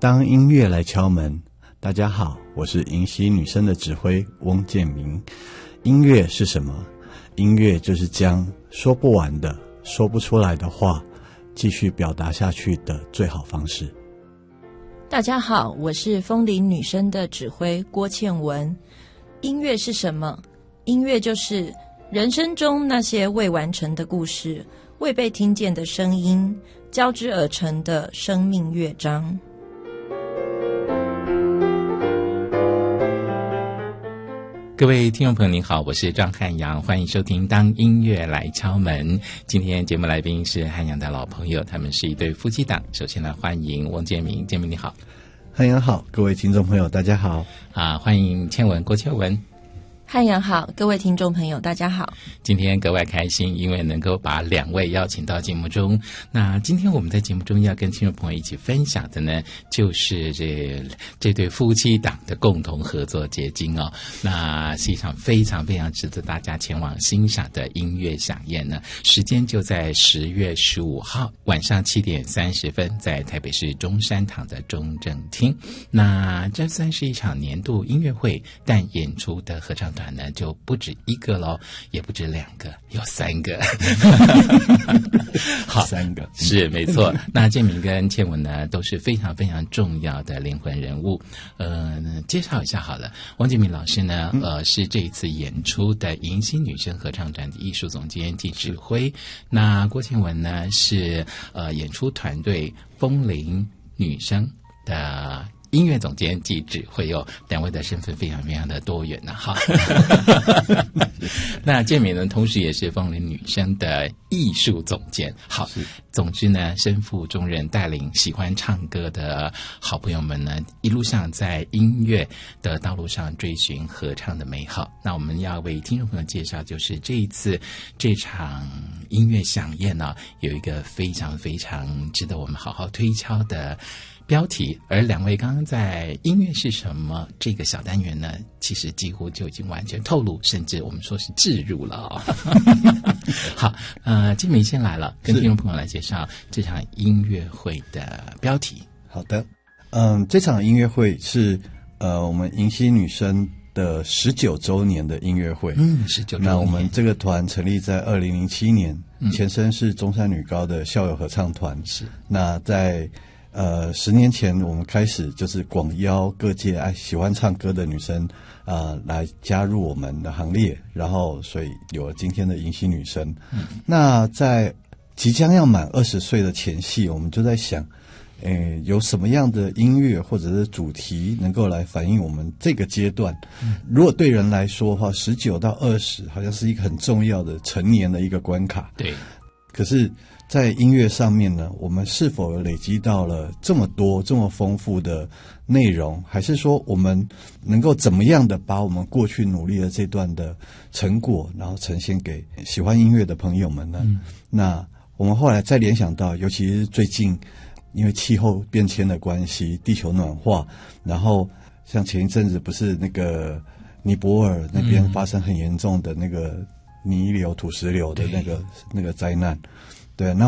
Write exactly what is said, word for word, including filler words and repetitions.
当音乐来敲门。大家好，我是银溪女生的指挥翁建明。音乐是什么？音乐就是将说不完的、说不出来的话继续表达下去的最好方式。 大家好，我是风铃女生的指挥郭倩文。音乐是什么？音乐就是人生中那些未完成的故事，未被听见的声音，交织而成的生命乐章。 各位听众朋友您好，我是张汉阳，欢迎收听当音乐来敲门。今天节目来宾是汉阳的老朋友，他们是一对夫妻档。首先来欢迎翁建明。建明你好。 汉阳好，各位听众朋友大家好。 啊，欢迎倩文郭倩文。 汉阳好，各位听众朋友大家好。 今天格外开心，因为能够把两位邀请到节目中。那今天我们在节目中要跟听众朋友一起分享的呢，就是这这对夫妻档的共同合作结晶哦。那是一场非常非常值得大家前往欣赏的音乐飨宴呢。时间就在十月十五号晚上七点三十分，在台北市中山堂的中正厅。那这算是一场年度音乐会，但演出的合唱团呢就不止一个咯，也不止两个，有三个。好， 三个是没错。那建明跟倩文呢都是非常非常重要的灵魂人物。呃，介绍一下好了，汪建明老师呢，呃，是这一次演出的银溪女生合唱团的艺术总监及指挥。那郭倩文呢是呃演出团队风铃女生的音乐总监及指挥哦，两位的身份非常非常的多元呢、啊。哈，那建明呢，同时也是风铃女生的艺术总监。好，总之呢，身负重任，带领喜欢唱歌的好朋友们呢，一路上在音乐的道路上追寻合唱的美好。那我们要为听众朋友介绍，就是这一次这场音乐飨宴呢、啊，有一个非常非常值得我们好好推敲的标题，而两位刚刚在音乐是什么这个小单元呢，其实几乎就已经完全透露，甚至我们说是置入了、哦、好，呃，建明先来了，跟听众朋友来介绍这场音乐会的标题。 好的，嗯，这场音乐会是呃我们银溪女生的十九周年的音乐会。 嗯，十九周年。 那我们这个团成立在二零零七年，嗯、前身是中山女高的校友合唱团。是，那在呃，十年前我们开始就是广邀各界爱喜欢唱歌的女生啊、呃、来加入我们的行列，然后所以有了今天的银溪女生。嗯，那在即将要满二十岁的前夕，我们就在想，诶，有什么样的音乐或者是主题能够来反映我们这个阶段？嗯、如果对人来说的话，十九到二十好像是一个很重要的成年的一个关卡。 对， 可是在音乐上面呢，我们是否有累积到了这么多这么丰富的内容，还是说我们能够怎么样的把我们过去努力的这段的成果然后呈现给喜欢音乐的朋友们呢？嗯、那我们后来再联想到，尤其是最近因为气候变迁的关系，地球暖化，然后像前一阵子不是那个尼泊尔那边发生很严重的那个泥流土石流的那个那个灾难。对，那